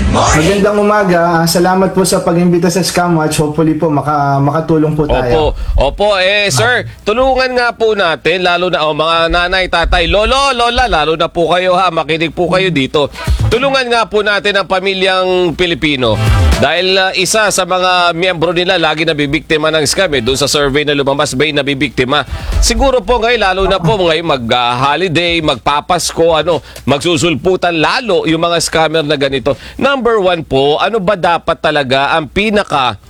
Magandang umaga. Salamat po sa pag-imbita sa Scamwatch. Hopefully po makatulong po tayo. Opo, sir, tulungan nga po natin, lalo na mga nanay, tatay, lolo, lola, lalo na po kayo makinig po kayo dito. Tulungan nga po natin ang pamilyang Pilipino. Dahil isa sa mga miyembro nila lagi nabibiktima ng scam doon sa survey na lumabas ba nabibiktima. Siguro po ngayon, lalo na po ngayon mag-holiday, magpapasko, magsusulputan lalo yung mga scammer na ganito. Number one po, ano ba dapat talaga ang pinaka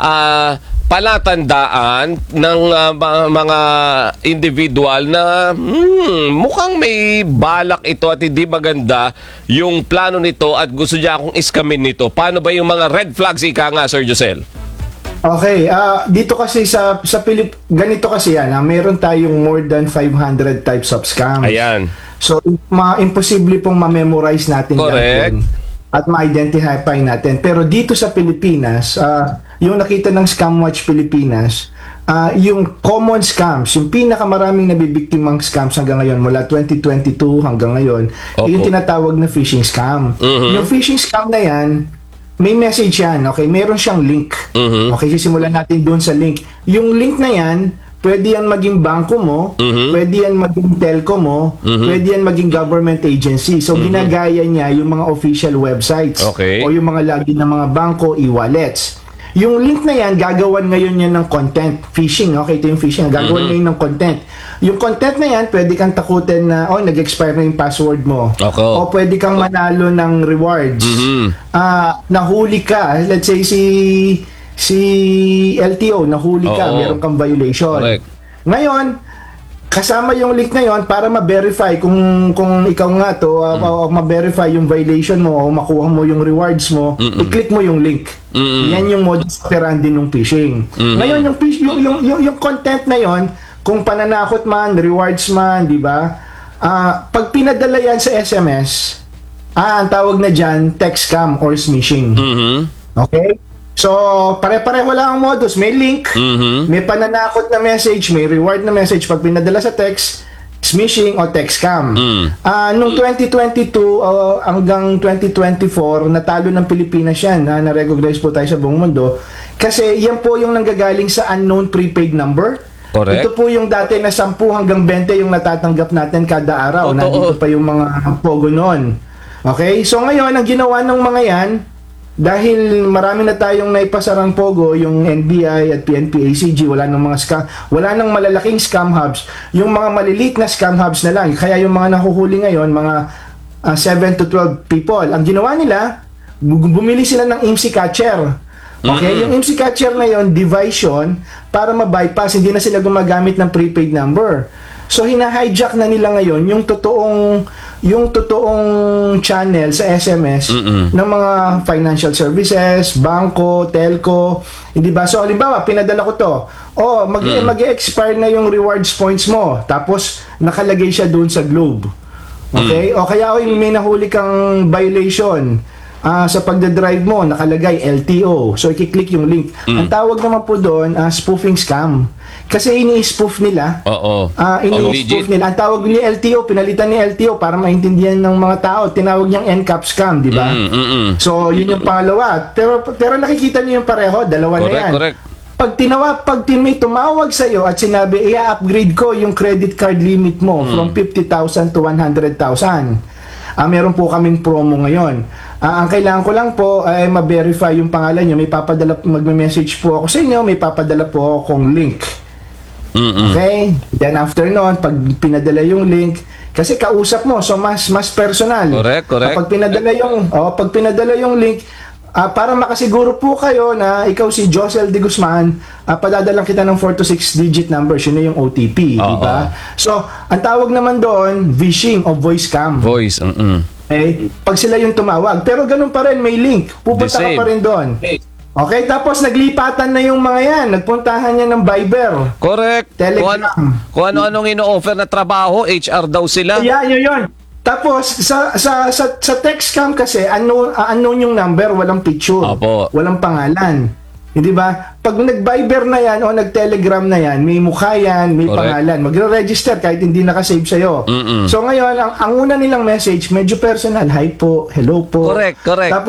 palatandaan ng mga individual na mukhang may balak ito at hindi maganda yung plano nito at gusto niya akong iskamin nito? Paano ba yung mga red flags, ika nga, Sir Josel? Okay, dito kasi sa ganito kasi yan, meron tayong more than 500 types of scams. Ayan. So, imposible pong ma-memorize natin correct at ma-identify natin. Pero dito sa Pilipinas, yung nakita ng Scamwatch Pilipinas, yung common scams, yung pinakamaraming nabibiktimang scams hanggang ngayon, mula 2022 hanggang ngayon, yung tinatawag na phishing scam. Yung phishing scam na yan, may message yan, okay? Meron siyang link. Okay, sisimulan natin doon sa link. Yung link na yan, pwede yan maging bangko mo, pwede yan maging telco mo, pwede yan maging government agency. So, ginagaya niya yung mga official websites o yung mga login ng mga bangko, e-wallets. Yung link na yan, gagawan ngayon yan ng content. Phishing, okay? Ito yung phishing. Gagawan ngayon ng content. Yung content na yan, pwede kang takutin na, nag-expire na yung password mo. O pwede kang manalo ng rewards. Nahuli ka. Let's say si LTO, nahuli ka, meron kang violation. Ngayon, kasama yung link na yon para ma-verify kung ikaw nga to, ma-verify yung violation mo o makuha mo yung rewards mo, i-click mo yung link. Yan yung modus operandi ng phishing. Ngayon, yung content na yon, kung pananakot man, rewards man, di ba? Pag pinadala yan sa SMS, ang tawag na dyan, text scam or smishing. Okay? So, pare-pareho lang ang modus. May link, may pananakot na message, may reward na message pag pinadala sa text, smishing o text scam. Noong 2022 hanggang 2024, natalo ng Pilipinas yan. Na-recognize po tayo sa buong mundo. Kasi yan po yung nanggagaling sa unknown prepaid number. Correct. Ito po yung dati na 10 hanggang 20 yung natatanggap natin kada araw. Nandito pa yung mga pogo noon. Okay? So ngayon, ang ginawa ng mga yan, dahil marami na tayong naipasarang pogo, yung NBI at PNP ACG, wala nang malalaking scam hubs, yung mga maliliit na scam hubs na lang. Kaya yung mga nahuhuli ngayon, mga 7 to 12 people, ang ginawa nila, bumili sila ng IMSI catcher. Okay, yung IMSI catcher na yon, device yun, para ma-bypass, hindi na sila gumagamit ng prepaid number. So hina-hijack na nila ngayon yung totoong channel sa SMS ng mga financial services, bangko, telco, hindi ba? So halimbawa, pinadala ko to. Mag-expire na yung rewards points mo. Tapos nakalagay siya doon sa Globe. Okay? O kaya may nahuli kang violation. Sa pagdadrive mo, nakalagay LTO. So, i-click yung link. Ang tawag naman po doon, spoofing scam. Kasi ini-spoof nila. Ini-spoof nila. Ang tawag ni LTO, pinalitan ni LTO para maintindihan ng mga tao. Tinawag niyang NCAP scam, di ba? So, yun yung pangalawa. Pero nakikita niyo yung pareho, dalawa na yan. Pag may tumawag sa iyo at sinabi, i-upgrade ko yung credit card limit mo from 50,000 to 100,000. Meron po kaming promo ngayon. Ang kailangan ko lang po ay ma-verify yung pangalan nyo. Magme-message po ako sa inyo, may papadala po akong link. Okay? Then after noon, pag pinadala yung link, kasi kausap mo, so mas personal. Correct. Pag pinadala yung link, para makasiguro po kayo na ikaw si Josel de Guzman, padadalang kita ng 4 to 6 digit numbers, yun na yung OTP, di ba? So, ang tawag naman doon, phishing o voice scam. Okay? Pag sila yung tumawag. Pero ganun pa rin, may link. Pupunta ka pa rin doon. Okay, tapos naglipatan na yung mga yan. Nagpuntahan niya ng Viber. Correct. Telegram. Kung ano-anong ino-offer na trabaho, HR daw sila. Yun. Tapos, sa text scam kasi, unknown yung number, walang picture, walang pangalan. Hindi ba? Pag nag-Viber na yan o nag-Telegram na yan, may mukha yan, may pangalan. Magre-register kahit hindi nakasave sa'yo. So ngayon, ang una nilang message, medyo personal. Hi po, hello po. Correct. Tapos